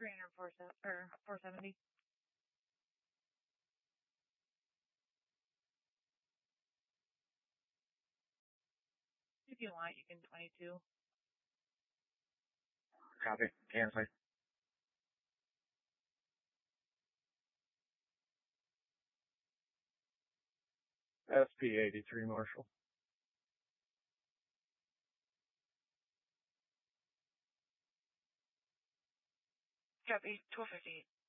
or 470. If you want, you can 22. Copy. Cancel. SP-83 Marshall. Copy. 1258.